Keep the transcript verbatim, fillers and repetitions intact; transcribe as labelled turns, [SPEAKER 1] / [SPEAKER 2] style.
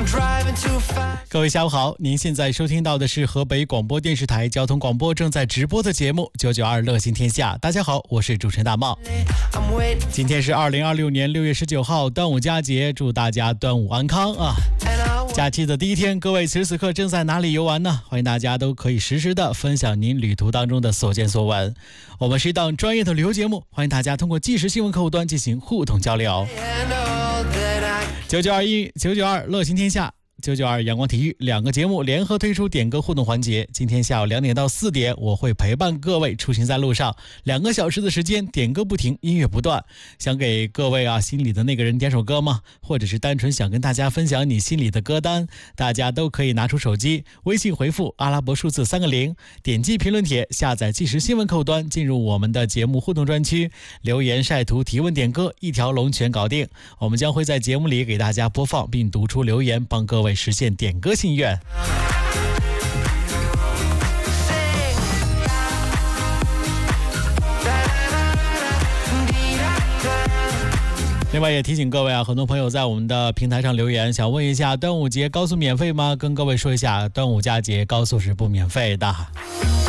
[SPEAKER 1] 各位下午好，您现在收听到的是河北广播电视台交通广播正在直播的节目九九二乐行天下。大家好，我是主持人大茂。今天是二零二六年六月十九号，端午佳节，祝大家端午安康啊！假期的第一天，各位此时此刻正在哪里游玩呢？欢迎大家都可以实时的分享您旅途当中的所见所闻。我们是一档专业的旅游节目，欢迎大家通过即时新闻客户端进行互动交流。九九二一九九二乐行天下，九九二阳光体育两个节目联合推出点歌互动环节。今天下午两点到四点，我会陪伴各位出行在路上，两个小时的时间，点歌不停，音乐不断。想给各位啊心里的那个人点首歌吗？或者是单纯想跟大家分享你心里的歌单？大家都可以拿出手机，微信回复阿拉伯数字三个零，点击评论帖，下载即时新闻客户端，进入我们的节目互动专区，留言晒图提问点歌，一条龙全搞定。我们将会在节目里给大家播放并读出留言，帮各位实现点歌心愿。另外也提醒各位啊，很多朋友在我们的平台上留言，想问一下端午节高速免费吗？跟各位说一下，端午佳节高速是不免费的。